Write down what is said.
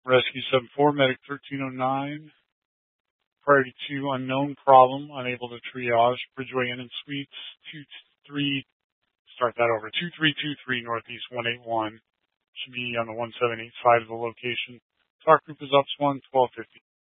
Rescue 7-4, Medic 1309. Priority 2, unknown problem, unable to triage. Bridgeway Inn and Suites, 23, start that over, 2323 Northeast 181. Should be on the 1785 of the location. Talk group is UPS 1, 1250.